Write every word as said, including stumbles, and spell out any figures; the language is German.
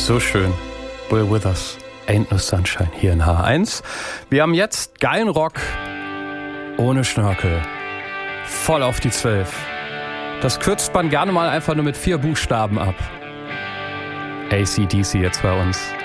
So schön. Bill Withers, Ain't No Sunshine hier in H eins. Wir haben jetzt geilen Rock ohne Schnörkel. Voll auf die Zwölf. Das kürzt man gerne mal einfach nur mit vier Buchstaben ab. A C D C jetzt bei uns.